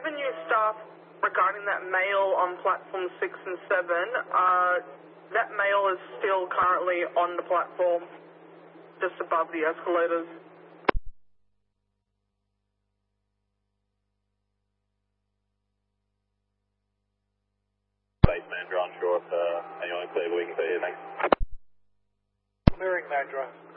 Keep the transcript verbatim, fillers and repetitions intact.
given you staff regarding that male on platform six and seven. Uh, that male is still currently on the platform, just above the escalators. Base Mandra on short, uh, anyone clear, we can see you, thanks. Clearing Mandra.